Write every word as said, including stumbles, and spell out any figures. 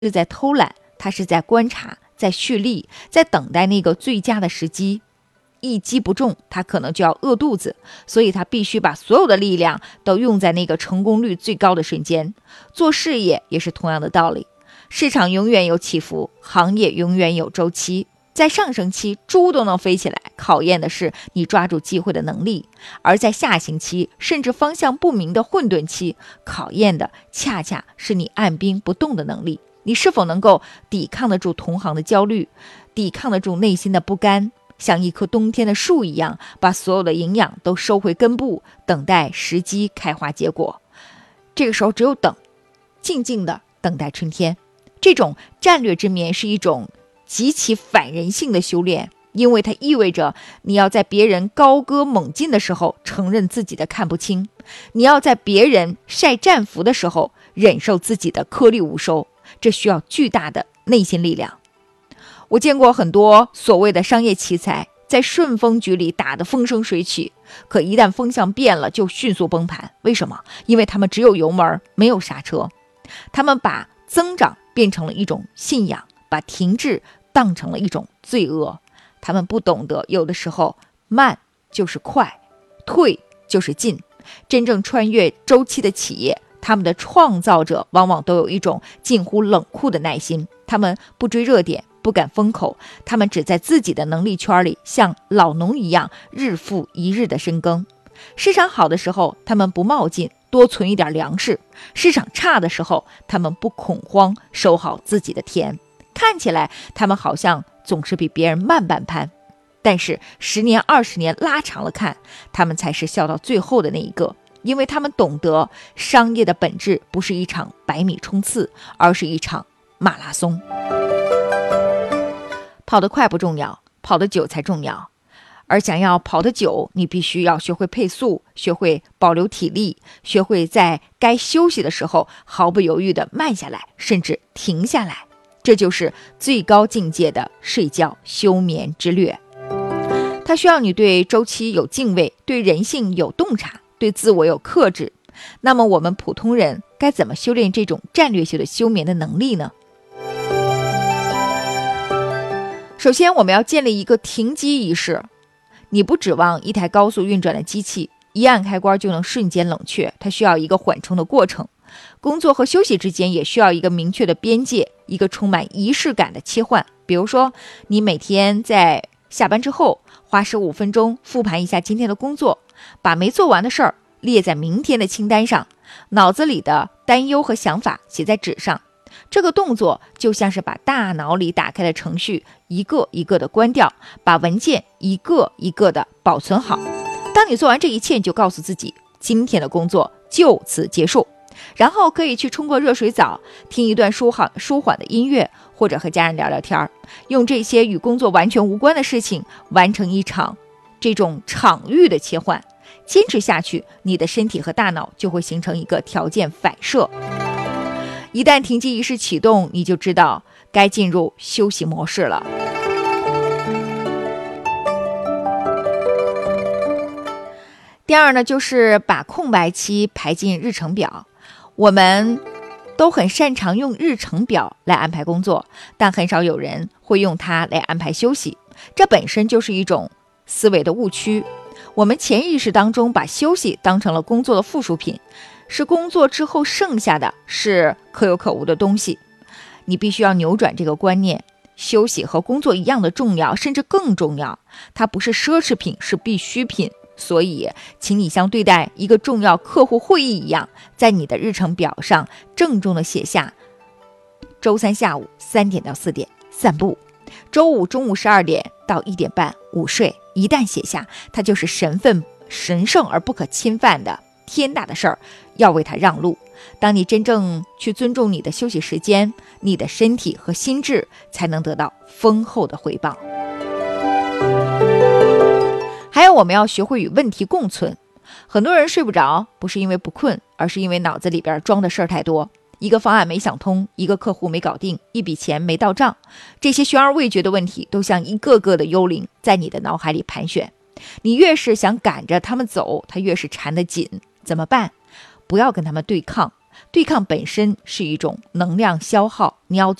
是在偷懒，他是在观察，在蓄力，在等待那个最佳的时机。一击不中，他可能就要饿肚子，所以他必须把所有的力量都用在那个成功率最高的瞬间。做事业也是同样的道理，市场永远有起伏，行业永远有周期。在上升期，猪都能飞起来，考验的是你抓住机会的能力；而在下行期，甚至方向不明的混沌期，考验的恰恰是你按兵不动的能力。你是否能够抵抗得住同行的焦虑，抵抗得住内心的不甘，像一棵冬天的树一样，把所有的营养都收回根部，等待时机开花结果。这个时候只有等，静静的等待春天。这种战略之眠是一种极其反人性的修炼，因为它意味着你要在别人高歌猛进的时候承认自己的看不清，你要在别人晒战俘的时候忍受自己的颗粒无收，这需要巨大的内心力量。我见过很多所谓的商业奇才，在顺风局里打得风生水起，可一旦风向变了就迅速崩盘。为什么？因为他们只有油门，没有刹车。他们把增长变成了一种信仰，把停滞当成了一种罪恶。他们不懂得，有的时候慢就是快，退就是进。真正穿越周期的企业，他们的创造者往往都有一种近乎冷酷的耐心。他们不追热点，不赶风口，他们只在自己的能力圈里像老农一样日复一日的深耕。市场好的时候，他们不冒进，多存一点粮食；市场差的时候，他们不恐慌，收好自己的田。看起来他们好像总是比别人慢半拍，但是十年二十年拉长了看，他们才是笑到最后的那一个，因为他们懂得商业的本质不是一场百米冲刺，而是一场马拉松。跑得快不重要，跑得久才重要。而想要跑得久，你必须要学会配速，学会保留体力，学会在该休息的时候毫不犹豫地慢下来，甚至停下来。这就是最高境界的睡觉休眠之略。它需要你对周期有敬畏，对人性有洞察，对自我有克制。那么我们普通人该怎么修炼这种战略性的休眠的能力呢？首先，我们要建立一个停机仪式。你不指望一台高速运转的机器一按开关就能瞬间冷却，它需要一个缓冲的过程。工作和休息之间也需要一个明确的边界，一个充满仪式感的切换。比如说，你每天在下班之后花十五分钟复盘一下今天的工作，把没做完的事儿列在明天的清单上，脑子里的担忧和想法写在纸上。这个动作就像是把大脑里打开的程序一个一个的关掉，把文件一个一个的保存好。当你做完这一切，你就告诉自己，今天的工作就此结束。然后可以去冲个热水澡，听一段舒缓舒缓的音乐，或者和家人聊聊天，用这些与工作完全无关的事情完成一场这种场域的切换。坚持下去，你的身体和大脑就会形成一个条件反射。一旦停机仪式启动，你就知道该进入休息模式了。第二呢，就是把空白期排进日程表。我们都很擅长用日程表来安排工作，但很少有人会用它来安排休息。这本身就是一种思维的误区。我们潜意识当中把休息当成了工作的附属品，是工作之后剩下的，是可有可无的东西。你必须要扭转这个观念，休息和工作一样的重要，甚至更重要。它不是奢侈品，是必需品。所以请你像对待一个重要客户会议一样，在你的日程表上郑重地写下周三下午三点到四点散步，周五中午十二点到一点半午睡。一旦写下，它就是神分神圣而不可侵犯的天大的事儿，要为它让路。当你真正去尊重你的休息时间，你的身体和心智才能得到丰厚的回报。还有，我们要学会与问题共存。很多人睡不着，不是因为不困，而是因为脑子里边装的事儿太多。一个方案没想通，一个客户没搞定，一笔钱没到账，这些悬而未决的问题都像一个个的幽灵在你的脑海里盘旋。你越是想赶着他们走，他越是缠得紧。怎么办？不要跟他们对抗， 对抗本身是一种能量消耗，你要